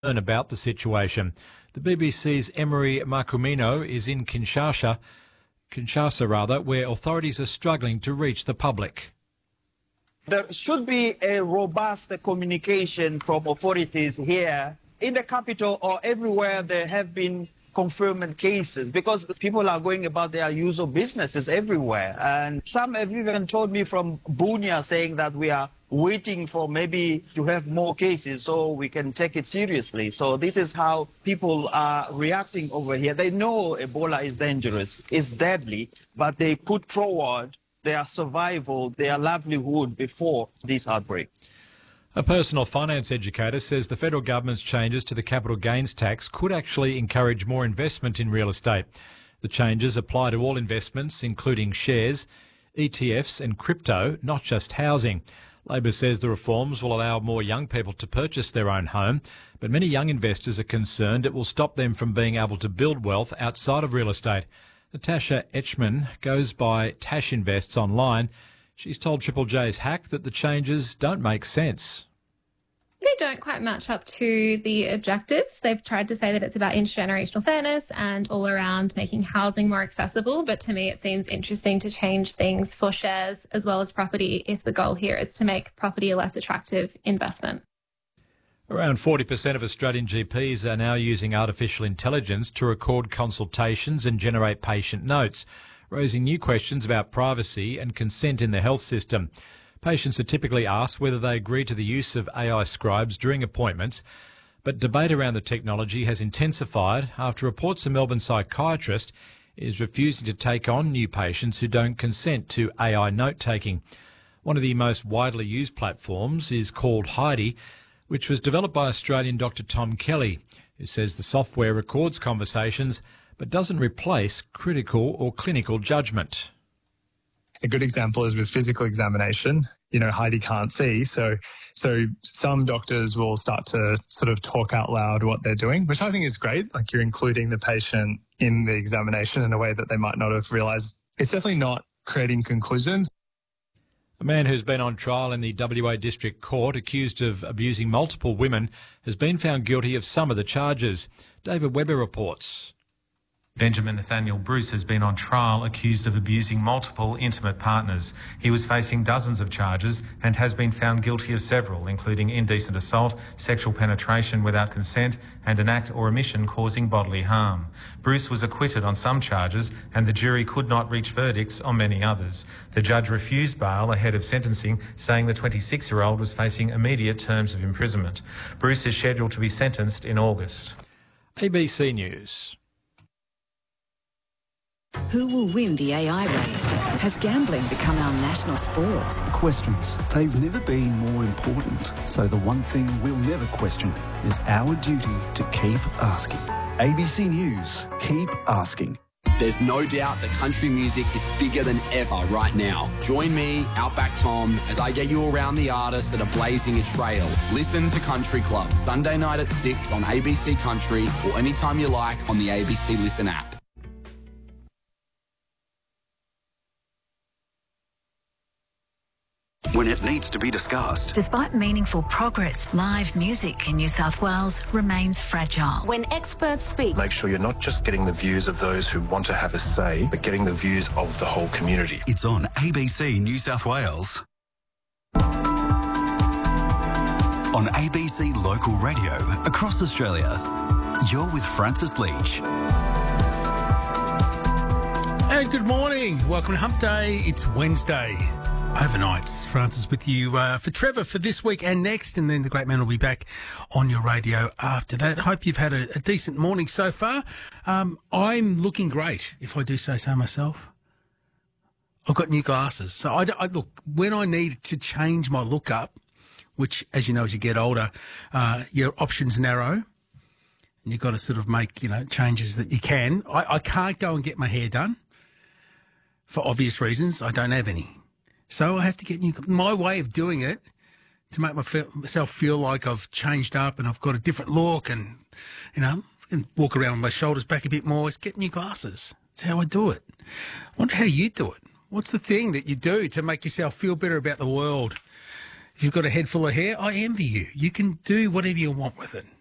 about the situation. The BBC's Emery Makumino is in Kinshasa, where authorities are struggling to reach the public. There should be a robust communication from authorities here in the capital or everywhere there have been confirmed cases, because people are going about their usual businesses everywhere. And some have even told me from Bunia saying that we are waiting for maybe to have more cases so we can take it seriously. So this is how people are reacting over here. They know Ebola is dangerous, it's deadly, but they put forward their survival, their livelihood before this outbreak. A personal finance educator says the federal government's changes to the capital gains tax could actually encourage more investment in real estate. The changes apply to all investments, including shares, ETFs and crypto, not just housing. Labor says the reforms will allow more young people to purchase their own home, but many young investors are concerned it will stop them from being able to build wealth outside of real estate. Natasha Etchman goes by Tash Invests online. She's told Triple J's Hack that the changes don't make sense. They don't quite match up to the objectives. They've tried to say that it's about intergenerational fairness and all around making housing more accessible. But to me, it seems interesting to change things for shares as well as property if the goal here is to make property a less attractive investment. Around 40% of Australian GPs are now using artificial intelligence to record consultations and generate patient notes, raising new questions about privacy and consent in the health system. Patients are typically asked whether they agree to the use of AI scribes during appointments, but debate around the technology has intensified after reports a Melbourne psychiatrist is refusing to take on new patients who don't consent to AI note-taking. One of the most widely used platforms is called Heidi, which was developed by Australian Dr Tom Kelly, who says the software records conversations but doesn't replace critical or clinical judgment. A good example is with physical examination. Heidi can't see, so some doctors will start to sort of talk out loud what they're doing, which I think is great. Like, you're including the patient in the examination in a way that they might not have realised. It's definitely not creating conclusions. A man who's been on trial in the WA District Court accused of abusing multiple women has been found guilty of some of the charges. David Webber reports. Benjamin Nathaniel Bruce has been on trial accused of abusing multiple intimate partners. He was facing dozens of charges and has been found guilty of several, including indecent assault, sexual penetration without consent, and an act or omission causing bodily harm. Bruce was acquitted on some charges and the jury could not reach verdicts on many others. The judge refused bail ahead of sentencing, saying the 26-year-old was facing immediate terms of imprisonment. Bruce is scheduled to be sentenced in August. ABC News. Who will win the AI race? Has gambling become our national sport? Questions. They've never been more important. So the one thing we'll never question is our duty to keep asking. ABC News. Keep asking. There's no doubt that country music is bigger than ever right now. Join me, Outback Tom, as I get you around the artists that are blazing a trail. Listen to Country Club, Sunday night at 6 on ABC Country or anytime you like on the ABC Listen app. When it needs to be discussed. Despite meaningful progress, live music in New South Wales remains fragile. When experts speak, make sure you're not just getting the views of those who want to have a say, but getting the views of the whole community. It's on ABC New South Wales. On ABC Local Radio across Australia. You're with Francis Leach. And good morning. Welcome to Hump Day. It's Wednesday. Overnights, Francis with you for Trevor for this week and next, and then the great man will be back on your radio after that. Hope you've had a decent morning so far. I'm looking great, if I do say so myself. I've got new glasses. So I look, when I need to change my look up, which, as you know, as you get older, your options narrow, and you've got to sort of make, changes that you can. I can't go and get my hair done for obvious reasons. I don't have any. So I have to get my way of doing it to make myself feel like I've changed up and I've got a different look and, and walk around with my shoulders back a bit more. It's get new glasses. That's how I do it. I wonder how you do it. What's the thing that you do to make yourself feel better about the world? If you've got a head full of hair, I envy you. You can do whatever you want with it.